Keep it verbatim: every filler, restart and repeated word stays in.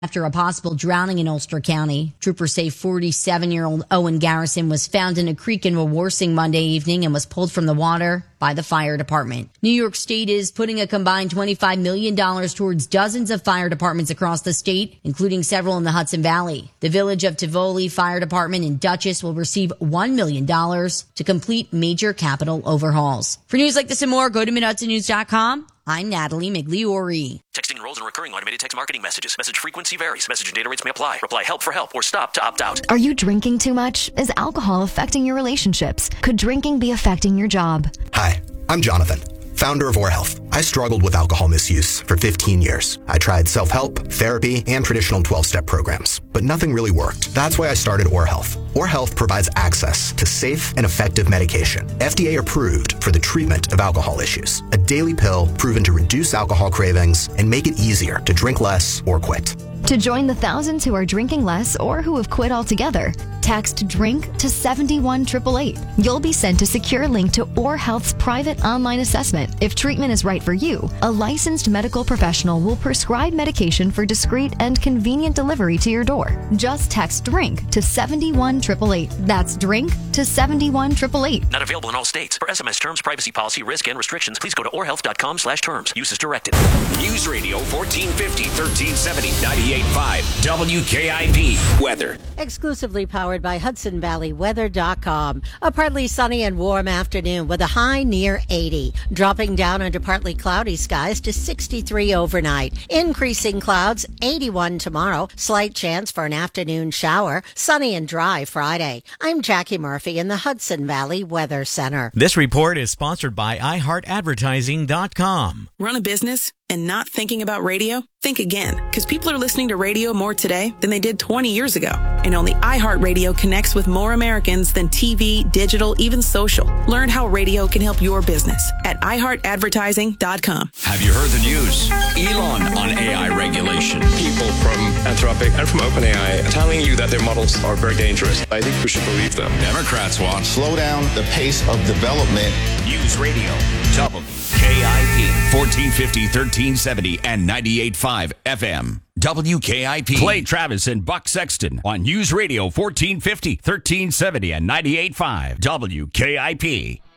After a possible drowning in Ulster County, troopers say forty-seven-year-old Owen Garrison was found in a creek in Wawarsing Monday evening and was pulled from the water by the fire department. New York State is putting a combined twenty-five million dollars towards dozens of fire departments across the state, including several in the Hudson Valley. The Village of Tivoli Fire Department in Dutchess will receive one million dollars to complete major capital overhauls. For news like this and more, go to mid hudson news dot com. I'm Natalie Migliori. Texting enrolls in recurring automated text marketing messages. Message frequency varies. Message and data rates may apply. Reply help for help or stop to opt out. Are you drinking too much? Is alcohol affecting your relationships? Could drinking be affecting your job? Hi, I'm Jonathan, founder of OrHealth. I struggled with alcohol misuse for fifteen years. I tried self-help, therapy, and traditional twelve-step programs, but nothing really worked. That's why I started OrHealth. OrHealth provides access to safe and effective medication, F D A approved for the treatment of alcohol issues. A daily pill proven to reduce alcohol cravings and make it easier to drink less or quit. To join the thousands who are drinking less or who have quit altogether, text DRINK to seven one eight eight eight. You'll be sent a secure link to OrHealth's private online assessment. If treatment is right for you, a licensed medical professional will prescribe medication for discreet and convenient delivery to your door. Just text DRINK to seven one eight eight eight. That's DRINK to seven one eight eight eight. Not available in all states. For S M S terms, privacy policy, risk, and restrictions, please go to orhealth.com slash terms. Use as directed. News Radio fourteen fifty, thirteen seventy, ninety-eight point five W K I P. Weather. Exclusively powered by Hudson Valley Weather dot com. A partly sunny and warm afternoon with a high near eighty. Dropping down under partly cloudy skies to sixty-three overnight. Increasing clouds, eighty-one tomorrow. Slight chance for an afternoon shower. Sunny and dry Friday. I'm Jackie Murphy in the Hudson Valley Weather Center. This report is sponsored by i heart advertising dot com. Run a business and not thinking about radio? Think again, because people are listening to radio more today than they did twenty years ago. And only iHeartRadio connects with more Americans than T V, digital, even social. Learn how radio can help your business at i heart advertising dot com. Have you heard the news? Elon on A I regulation. People from Anthropic and from OpenAI are telling you that their models are very dangerous. I think we should believe them. Democrats want slow down the pace of development. News Radio, W K I P, fourteen fifty, thirteen seventy, and ninety-eight point five F M. W K I P. Clay Travis and Buck Sexton on News Radio fourteen fifty, thirteen seventy, and ninety-eight point five W K I P.